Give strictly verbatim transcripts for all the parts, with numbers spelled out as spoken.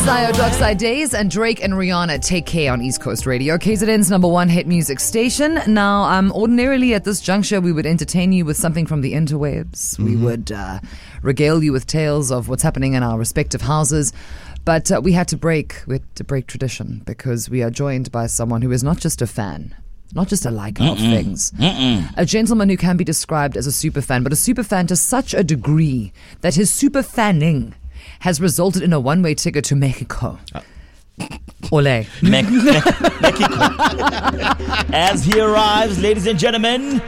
Messiah, Darkside Days, and Drake and Rihanna Take Care on East Coast Radio, K Z N's number one hit music station. Now, um, ordinarily at this juncture, we would entertain you with something from the interwebs. Mm-hmm. We would uh, regale you with tales of what's happening in our respective houses. But uh, we had to break, we had to break tradition because we are joined by someone who is not just a fan. Not just a liker Mm-mm. of things. Mm-mm. A gentleman who can be described as a super fan, but a super fan to such a degree that his super fanning has resulted in a one-way ticket to Mexico. Uh. Ole. Me- Me- Mexico. As he arrives, ladies and gentlemen.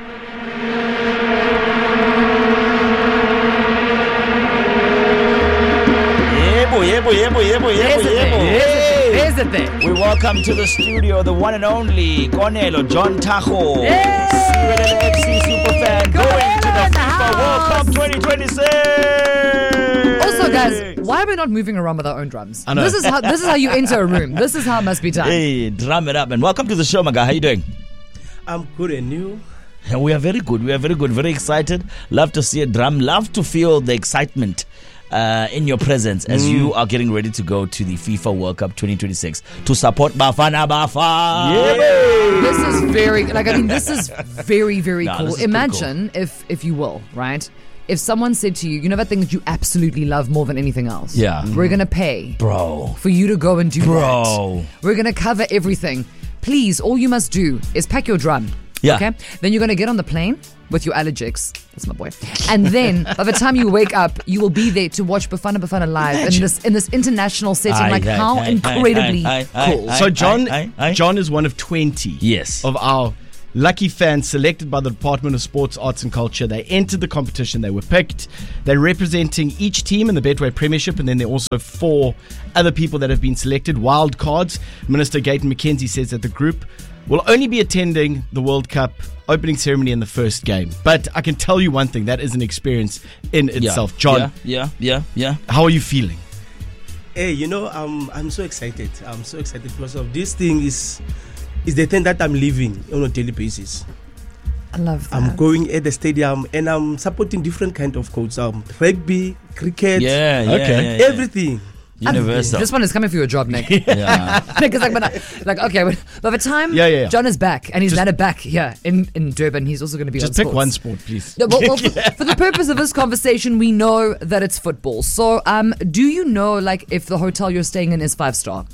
Yebo, yebo, yebo, yebo, yebo, yebo. Is it there? We welcome to the studio the one and only Cornelo John Tajo, F C superfan, going to the FIFA World Cup twenty twenty-six. Also, guys, why are we not moving around with our own drums? I know. This is how this is how you enter a room. This is how it must be done. Hey, drum it up, and welcome to the show, my guy. How you doing? I'm good, and you? And we are very good. We are very good. Very excited. Love to see a drum. Love to feel the excitement Uh, in your presence as mm. you are getting ready to go to the FIFA World Cup twenty twenty-six to support Bafana Bafana. Yeah. This is very, like, I mean, this is very, very no, cool. Imagine cool. if, if you will, right? If someone said to you, you know that thing that you absolutely love more than anything else? Yeah. Mm-hmm. We're going to pay. Bro. For you to go and do Bro. that. We're going to cover everything. Please, all you must do is pack your drum. Yeah. Okay? Then you're going to get on the plane with your allergics. That's my boy. And then by the time you wake up, you will be there to watch Bafana Bafana live in this in this international setting. Aye, like aye, how aye, incredibly aye, aye, cool. aye, so John, aye, aye, aye. John is one of twenty yes. of our lucky fans selected by the Department of Sports, Arts and Culture. They entered the competition. They were picked. They're representing each team in the Betway Premiership, and then there are also four other people that have been selected, wild cards. Minister Gayton McKenzie says that the group will only be attending the World Cup opening ceremony in the first game. But I can tell you one thing, that is an experience in itself. Yeah, John, yeah, yeah, yeah. How are you feeling? Hey, you know, I'm I'm so excited. I'm so excited because of this thing is is the thing that I'm living on a daily basis. I love that. I'm going at the stadium and I'm supporting different kind of codes. Um, rugby, cricket, yeah, yeah, okay, yeah, yeah. everything. Universal. This one is coming for your job, Nick. Yeah. Nick is like, but I, like, okay, but by the time yeah, yeah, yeah. John is back, and he's Just, landed back here in, in Durban, he's also going to be just on pick sports. one sport, please. No, well, well, for, for the purpose of this conversation, we know that it's football. So, um, do you know, like, if the hotel you're staying in is five star?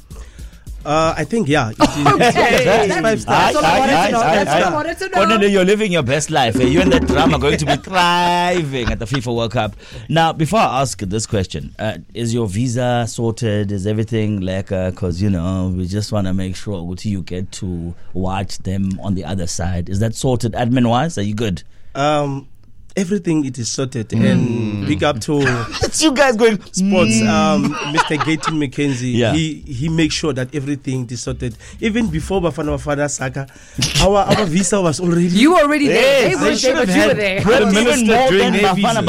Uh, I think, yeah. Okay. It's five stars. That's what I wanted to know. That's what I wanted to know. Cornelio, you're living your best life. Eh? You and that drum are going to be thriving at the FIFA World Cup. Now, before I ask this question, uh, is your visa sorted? Is everything lekker? Because, you know, we just want to make sure you get to watch them on the other side. Is that sorted admin-wise? Are you good? Um... Everything it is sorted mm. and big up to it's you guys going sports. Um, Mister Gayton McKenzie, yeah. he he makes sure that everything is sorted. Even before Bafana Bafana Saka, our our visa was already. You were already there. Yes, they, they should have had there. The minister doing their Bafana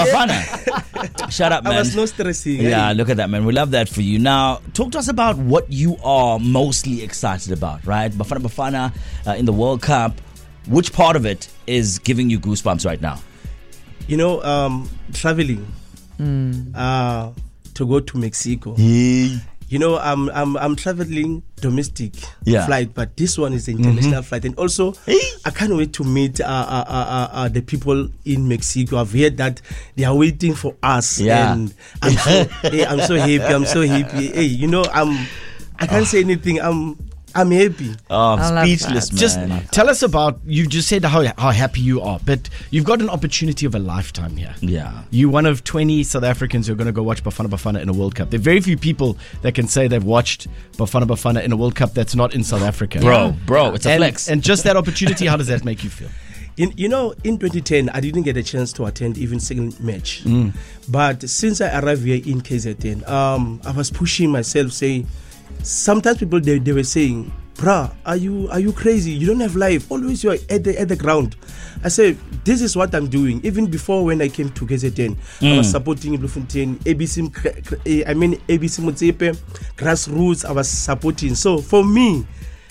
Bafana. Shut up, man. I was no stressing. Yeah, hey. Look at that, man. We love that for you. Now, talk to us about what you are mostly excited about, right? Bafana Bafana uh, in the World Cup. Which part of it is giving you goosebumps right now? You know, um, traveling mm. uh, to go to Mexico. Hey. You know, I'm I'm I'm traveling domestic yeah. flight, but this one is an international mm-hmm. flight, and also hey. I can't wait to meet uh, uh, uh, uh, the people in Mexico. I've heard that they are waiting for us, yeah. and I'm so hey, I'm so happy. I'm so happy. Hey, you know, I'm I can't oh. say anything. I'm. I'm happy. Oh, I'm speechless, man. Just tell us about, you just said how how happy you are, but you've got an opportunity of a lifetime here. Yeah. You're one of twenty South Africans who are going to go watch Bafana Bafana in a World Cup. There are very few people that can say they've watched Bafana Bafana in a World Cup that's not in South Africa. Bro, yeah. bro, it's a and, flex. And just that opportunity, how does that make you feel? In, you know, in twenty ten, I didn't get a chance to attend even single match. Mm. But since I arrived here in K Z N, um, I was pushing myself, saying, sometimes people, they, they were saying, bruh, are you are you crazy? You don't have life. Always you're at the at the ground. I said, this is what I'm doing. Even before when I came to K Z N, mm. I was supporting Bloemfontein, A B C, I mean A B C Motsepe, grassroots. I was supporting. So for me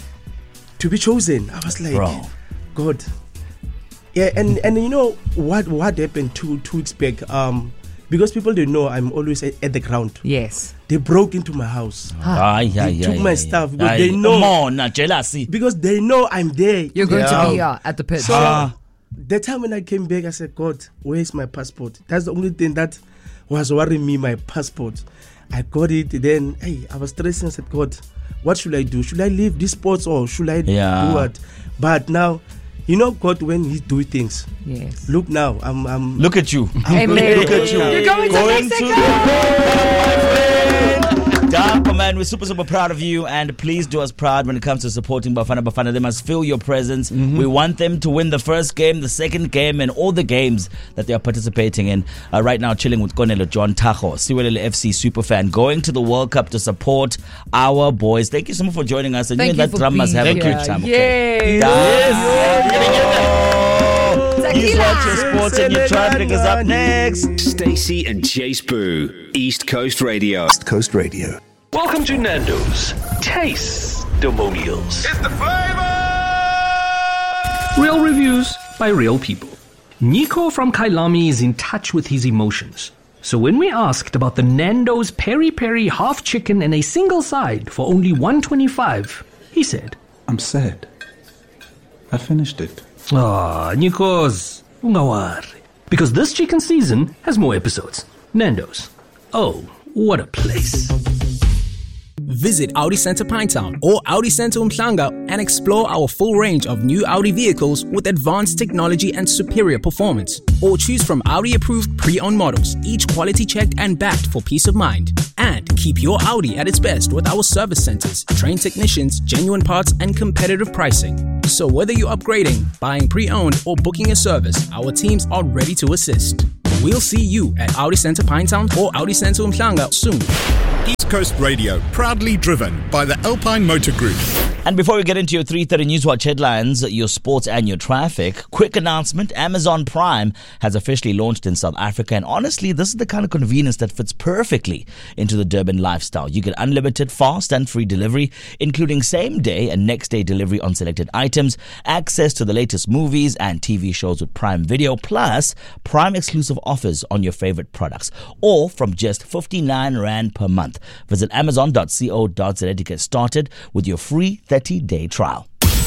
to be chosen, I was like, bro, God. Yeah, and, and you know what what happened two two weeks back? Um, because people they know I'm always at, at the ground. Yes. They broke into my house. Ay, ay, They took ay, my ay, stuff ay. because Ay, they know- Come on, nah, jealousy. Because they know I'm there. You're going Yeah. to be uh, at the pitch. So Ah. the time when I came back, I said, God, where's my passport? That's the only thing that was worrying me, my passport. I got it. Then, hey, I was stressing. I said, God, what should I do? Should I leave this sports or should I Yeah. do what? But now, you know, God, when He do things, Yes. look now, I'm, I'm Look at you. Amen. Look at you. You're going to Going Mexico. Dapper, man, we're super, super proud of you, and please do us proud when it comes to supporting Bafana Bafana. They must feel your presence. Mm-hmm. We want them to win the first game, the second game, and all the games that they are participating in. Uh, right now, chilling with Konelo John Tajo, Siwelele F C superfan, going to the World Cup to support our boys. Thank you so much for joining us, and Thank you you and that for drum must being have a here. good time. Yes. He's watching sports, and your traffic is up next. Stacey and Chase Boo, East Coast Radio. East Coast Radio. Welcome to Nando's Taste Demonials. It's the flavor! Real reviews by real people. Nico from Kailami is in touch with his emotions. So when we asked about the Nando's Peri Peri half chicken and a single side for only one twenty-five, he said, I'm sad. I finished it. Ah, Nikos, ungawari. Because this chicken season has more episodes. Nando's. Oh, what a place. Visit Audi Center Pinetown or Audi Center Umhlanga and explore our full range of new Audi vehicles with advanced technology and superior performance. Or choose from Audi-approved pre-owned models, each quality checked and backed for peace of mind. And keep your Audi at its best with our service centers, trained technicians, genuine parts, and competitive pricing. So whether you're upgrading, buying pre-owned, or booking a service, our teams are ready to assist. We'll see you at Audi Center Pinetown or Audi Center Umhlanga soon. East Coast Radio, proudly driven by the Alpine Motor Group. And before we get into your three thirty Newswatch headlines, your sports and your traffic, quick announcement, Amazon Prime has officially launched in South Africa. And honestly, this is the kind of convenience that fits perfectly into the Durban lifestyle. You get unlimited, fast and free delivery, including same day and next day delivery on selected items, access to the latest movies and T V shows with Prime Video, plus Prime exclusive offers on your favorite products, all from just fifty-nine rand per month. Visit amazon dot co dot za to get started with your free thirty-day trial.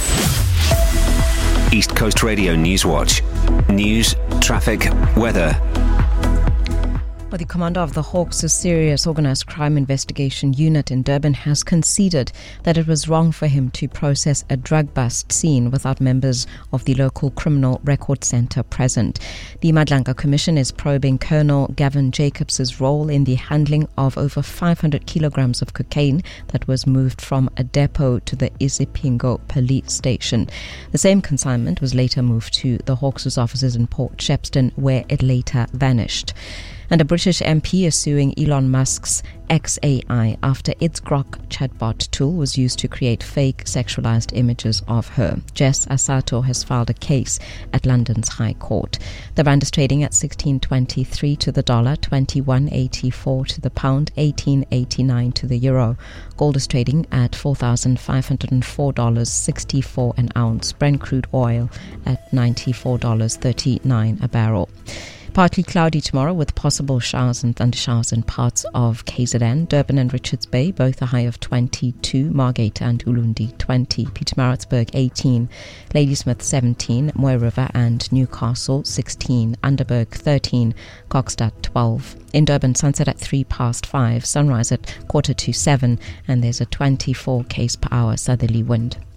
East Coast Radio Newswatch. News, traffic, weather. Well, the commander of the Hawks' Serious Organised Crime Investigation Unit in Durban has conceded that it was wrong for him to process a drug bust scene without members of the local criminal record centre present. The Madlanga Commission is probing Colonel Gavin Jacobs' role in the handling of over five hundred kilograms of cocaine that was moved from a depot to the Isipingo police station. The same consignment was later moved to the Hawks' offices in Port Shepstone, where it later vanished. And a British M P is suing Elon Musk's X A I after its Grok chatbot tool was used to create fake sexualized images of her. Jess Asato has filed a case at London's High Court. The rand is trading at sixteen twenty-three to the dollar, twenty-one eighty-four to the pound, eighteen eighty-nine to the euro. Gold is trading at four thousand five hundred four dollars and sixty-four cents an ounce. Brent crude oil at ninety-four dollars and thirty-nine cents a barrel. Partly cloudy tomorrow with possible showers and thundershowers in parts of K Z N. Durban and Richards Bay, both a high of twenty-two. Margate and Ulundi, twenty. Pietermaritzburg, eighteen. Ladysmith, seventeen. Moy River and Newcastle, sixteen. Underberg, thirteen. Kokstad, twelve. In Durban, sunset at three past five. Sunrise at quarter to seven. And there's a twenty-four k's per hour southerly wind.